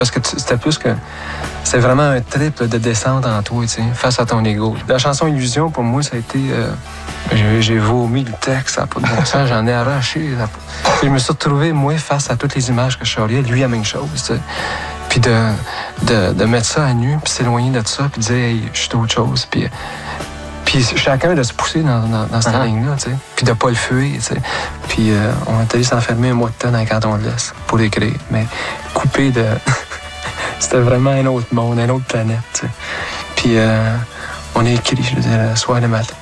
Parce que c'était plus que... C'est vraiment un trip de descente en toi, tu sais, face à ton ego. La chanson Illusion, pour moi, ça a été... j'ai vomi le texte, ça n'a pas de bon sens, j'en ai arraché. Je me suis retrouvé, moi, face à toutes les images que je charriais, lui, la même chose, tu sais. Puis de mettre ça à nu, puis s'éloigner de ça, puis dire, hey, je suis autre chose. Puis chacun de se pousser dans cette ligne-là, tu sais. Puis de pas le fuir, tu sais. Puis on est allé s'enfermer un mois de temps dans le canton de l'Est pour l'écrire. Mais coupé de... C'était vraiment un autre monde, une autre planète, tu sais. Puis on a écrit, je veux dire, le soir et le matin.